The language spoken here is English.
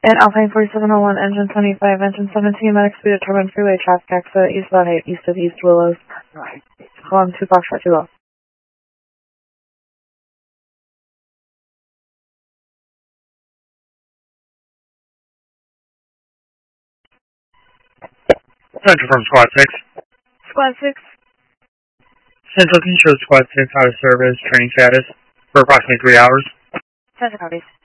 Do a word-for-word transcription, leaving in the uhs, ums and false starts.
And Alpine forty-seven oh one, engine twenty-five, engine seventeen, medic speed determined, freeway traffic exit, eastbound eight, east of East Willows. Right. Hold on, two Foxtrot, two low. Central from Squad six. Squad six. Central, can you show Squad six out of service, training status, for approximately three hours? Central copies.